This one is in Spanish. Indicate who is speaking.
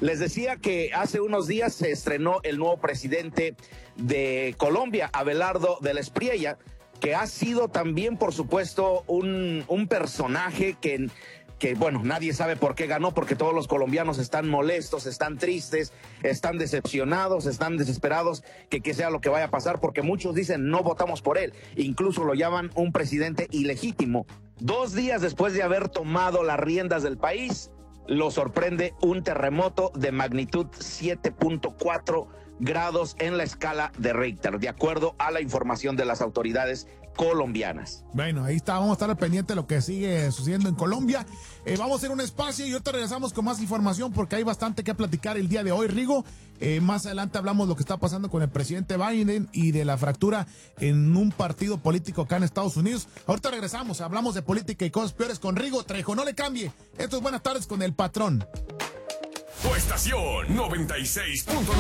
Speaker 1: Les decía que hace unos días se estrenó el nuevo presidente de Colombia, Abelardo del Espriella, que ha sido también, por supuesto, un personaje que bueno, nadie sabe por qué ganó, porque todos los colombianos están molestos, están tristes, están decepcionados, están desesperados que sea lo que vaya a pasar, porque muchos dicen no votamos por él, incluso lo llaman un presidente ilegítimo. 2 días después de haber tomado las riendas del país, lo sorprende un terremoto de magnitud 7.4 grados en la escala de Richter, de acuerdo a la información de las autoridades colombianas.
Speaker 2: Bueno, ahí está, vamos a estar al pendiente de lo que sigue sucediendo en Colombia. Vamos a hacer un espacio y ahorita regresamos con más información porque hay bastante que platicar el día de hoy, Rigo. Más adelante hablamos de lo que está pasando con el presidente Biden y de la fractura en un partido político acá en Estados Unidos. Ahorita regresamos, hablamos de política y cosas peores con Rigo Trejo. No le cambie. Esto es Buenas Tardes con el Patrón.
Speaker 3: Tu estación 96.9.